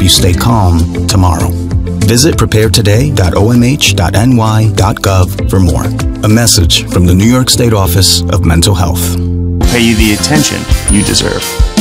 you stay calm tomorrow. Visit preparetoday.omh.ny.gov for more. A message from the New York State Office of Mental Health. Pay you the attention you deserve.